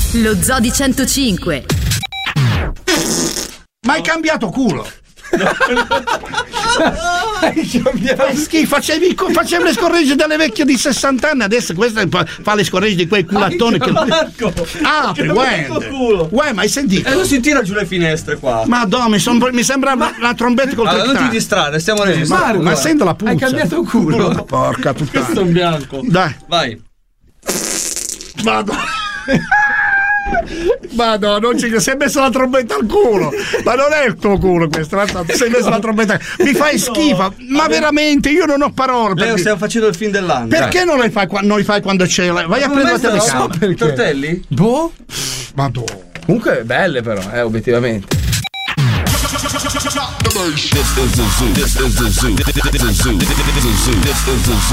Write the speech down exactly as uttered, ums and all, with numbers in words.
Lo Zoo di centocinque. Ma hai cambiato culo? Schifo, facevi, facevi le scorregge delle vecchie di sessanta anni, adesso questa fa, fa le scorregge di quei culattoni che Marco, apri, uè, uè, ma hai sentito? E non si tira giù le finestre qua. Madonna, mi, son, mi sembra ma... la trombetta col allora, non ti distrarre, stiamo registrando. Ma, ma sento la puzza. Hai cambiato culo. Porca puttana. Questo è un bianco. Dai, vai. Vado. Madonna, non ci si è messo la trombetta al culo. Ma non è il tuo culo questo, ti sei messo la trombetta. Mi fai schifo, ma veramente io non ho parole. Leo, stiamo facendo il film dell'anno. Perché non li fai, non li fai quando c'è? Vai a prendere la telecamera. I tortelli? Boh. Madonna. Comunque belle però, eh, obiettivamente. This is the zoo. This is the zoo. This is the zoo. This is the zoo.